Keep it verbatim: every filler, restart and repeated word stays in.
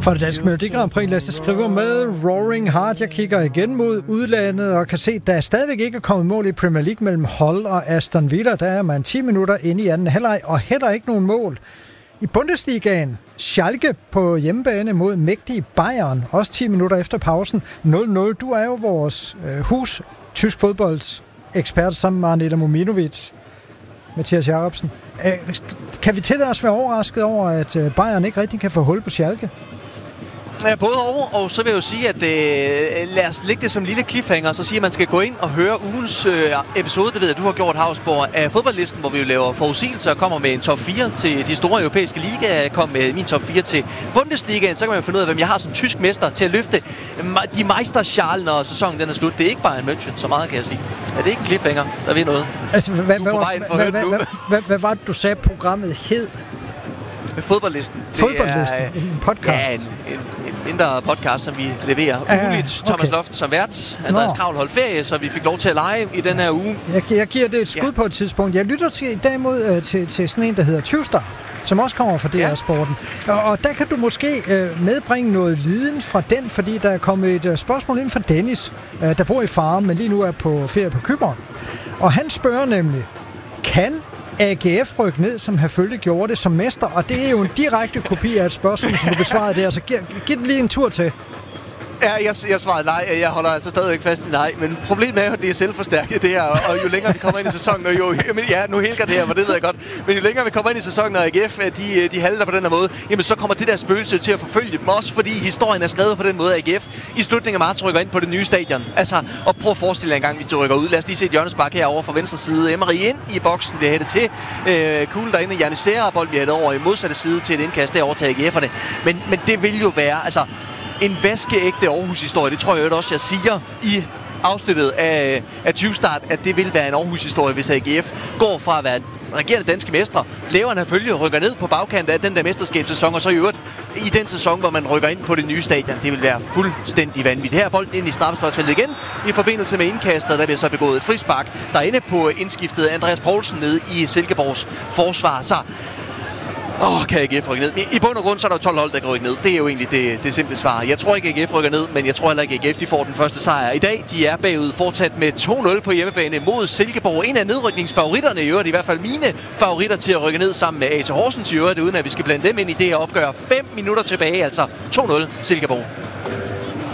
For det danske Melodi Grand Prix, Lasse skriver med Roaring Heart. Jeg kigger igen mod udlandet og kan se, at der stadigvæk ikke er kommet mål i Premier League mellem Hull og Aston Villa. Der er man ti minutter inde i anden halvleg, og heller ikke nogen mål. I Bundesligaen, Schalke på hjemmebane mod mægtige Bayern, også ti minutter efter pausen, nul nul. Du er jo vores øh, hus, tysk fodbolds ekspert sammen med Arneta Mominovic, Mathias Jacobsen. Øh, kan vi tillade os være overrasket over, at øh, Bayern ikke rigtig kan få hul på Schalke? Ja, både og, og så vil jeg jo sige, at øh, lad os lægge det som en lille cliffhanger, så siger, at man skal gå ind og høre ugens øh, episode, det ved jeg, du har gjort, Havsborg, af fodboldlisten, hvor vi jo laver forudsigelser og kommer med en top fire til de store europæiske ligaer. Jeg kom med min top fire til Bundesligaen, så kan man jo finde ud af, hvem jeg har som tysk mester til at løfte de Meisterschalen, når sæsonen den er slut. Det er ikke bare en München, så meget kan jeg sige. Er det ikke en cliffhanger? Der ved noget. Altså, hvad, hvad, hvad, hvad, hvad, hvad, hvad var det, du sagde, programmet hed? Fodboldlisten. Fodboldlisten? Er, en podcast? Ja, en, en, en mindre podcast, som vi leverer ah, ugenligt. okay. Thomas Loft som vært. Andreas Kravl holdt ferie, så vi fik lov til at lege i den her uge. Jeg, jeg giver det et skud ja. på et tidspunkt. Jeg lytter til, i dag mod, øh, til, til sådan en, der hedder tyve-Star, som også kommer fra D R ja. Sporten. Og, og der kan du måske øh, medbringe noget viden fra den, fordi der er kommet et øh, spørgsmål ind fra Dennis, øh, der bor i Farum, men lige nu er på ferie på Cypern. Og han spørger nemlig, kan A G F rykke ned, som Herfølge gjorde det som mester? Og det er jo en direkte kopi af et spørgsmål, som du besvarede der, så giv, giv den lige en tur til. Ja, jeg, jeg svarede nej. Jeg holder altså stadigvæk fast i nej. Men problemet er jo, at det er selvforstærket det her. Og jo længere vi kommer ind i sæsonen, og jo... Ja, nu helger det her, for det ved jeg godt. Men jo længere vi kommer ind i sæsonen, og A G F de, de halter på den her måde, jamen så kommer det der spøgelse til at forfølge dem. Også fordi historien er skrevet på den måde, at A G F i slutningen af marts rykker ind på det nye stadion. Altså, og prøv at forestille jer en gang, hvis de rykker ud. Lad os lige se et hjørnespark herovre fra venstre side. Emery ind i boksen, bliver hættet til. Øh, kuglen derinde, Janisera, bold bliver hættet over i modsatte side til et indkast derovre til A G F'erne. Men, men det vil jo være... Altså, en vaskeægte Aarhus-historie, det tror jeg også, jeg siger i afsnittet af, af tyve-start, at det vil være en Aarhus-historie, hvis A G F går fra at være regerende danske mestre, laver en Herfølge, rykker ned på bagkanten af den der mesterskabssæson, og så i øvrigt i den sæson, hvor man rykker ind på det nye stadion. Det vil være fuldstændig vanvittigt. Her er bolden ind i straffesparksfeltet igen, i forbindelse med indkastet, der bliver så begået et frispark. Der er inde på indskiftet Andreas Poulsen ned i Silkeborgs forsvar. Så Åh, oh, kan A G F rykke ned? I bund og grund, så er der jo tolv hold, der kan rykke ned. Det er jo egentlig det, det simple svar. Jeg tror ikke, A G F rykker ned, men jeg tror heller ikke, A G F de får den første sejr i dag. De er bagud fortsat med to nul på hjemmebane mod Silkeborg. En af nedrykningsfavoritterne i øvrigt, i hvert fald mine favoritter til at rykke ned sammen med A C Horsens i øvrigt, uden at vi skal blande dem ind i det her opgør. Fem minutter tilbage, altså to nul Silkeborg.